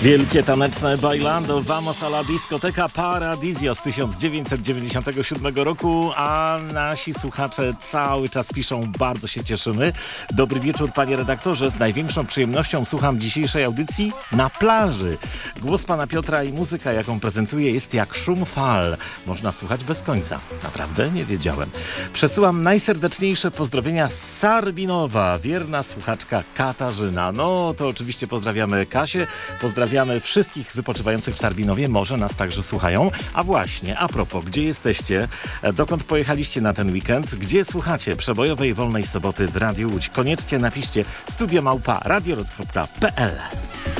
Wielkie taneczne bailando, vamos a la discoteca Paradisio z 1997 roku, a nasi słuchacze cały czas piszą, bardzo się cieszymy. Dobry wieczór, panie redaktorze, z największą przyjemnością słucham dzisiejszej audycji na plaży. Głos pana Piotra i muzyka, jaką prezentuje, jest jak szum fal. Można słuchać bez końca. Naprawdę? Nie wiedziałem. Przesyłam najserdeczniejsze pozdrowienia z Sarbinowa, wierna słuchaczka Katarzyna. No to oczywiście pozdrawiamy Kasię, pozdrawiamy wszystkich wypoczywających w Sarbinowie, może nas także słuchają. A właśnie, a propos, gdzie jesteście? Dokąd pojechaliście na ten weekend? Gdzie słuchacie przebojowej wolnej soboty w Radiu Łódź? Koniecznie napiszcie studio@radiorock.pl.